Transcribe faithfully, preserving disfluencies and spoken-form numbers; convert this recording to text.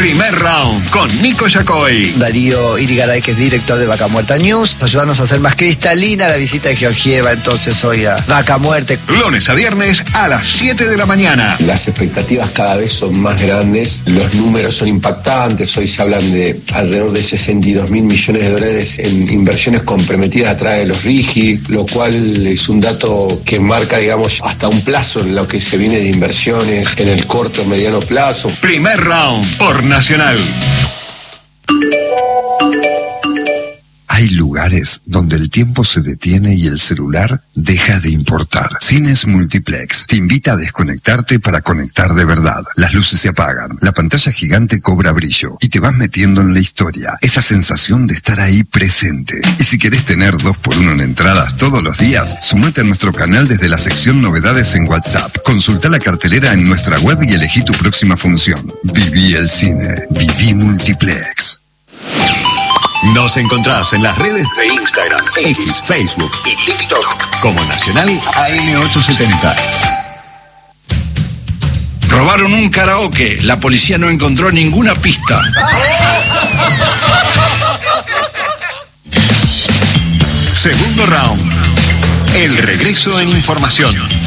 Primer round con Nico Yacoy. Darío Irigaray, que es director de Vaca Muerta News. Ayúdanos a hacer más cristalina la visita de Georgieva, entonces hoy a Vaca Muerte. Lunes a viernes a las siete de la mañana. Las expectativas cada vez son más grandes, los números son impactantes. Hoy se hablan de alrededor de sesenta y dos mil millones de dólares en inversiones comprometidas a través de los RIGI, lo cual es un dato que marca, digamos, hasta un plazo en lo que se viene de inversiones en el corto o mediano plazo. Primer round por Nacional. Hay lugares donde el tiempo se detiene y el celular deja de importar. Cines Multiplex te invita a desconectarte para conectar de verdad. Las luces se apagan, la pantalla gigante cobra brillo y te vas metiendo en la historia. Esa sensación de estar ahí presente. Y si querés tener dos por uno en entradas todos los días, sumate a nuestro canal desde la sección novedades en WhatsApp. Consulta la cartelera en nuestra web y elegí tu próxima función. Viví el cine. Viví Multiplex. Nos encontrás en las redes de Instagram, X, Facebook y TikTok como Nacional A M ochocientos setenta. Robaron un karaoke. La policía no encontró ninguna pista. Segundo round. El regreso en información.